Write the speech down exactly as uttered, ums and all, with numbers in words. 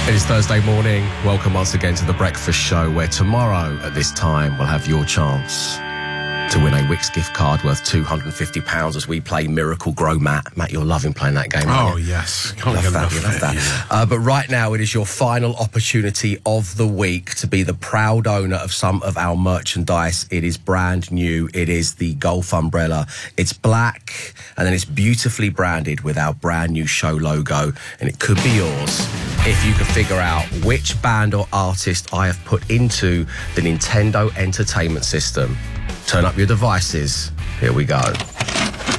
It is Thursday morning. Welcome once again to The Breakfast Show, where tomorrow at this time we'll have your chance to win a Wix gift card worth two hundred fifty pounds as we play Miracle Grow, Matt. Matt, you're loving playing that game, aren't Oh, you? yes. Can't love that, you love that. Yeah. Uh, but right now, it is your final opportunity of the week to be the proud owner of some of our merchandise. It is brand new. It is the golf umbrella. It's black, and then it's beautifully branded with our brand new show logo, and it could be yours if you can figure out which band or artist I have put into the Nintendo Entertainment System. Turn up your devices. Here we go.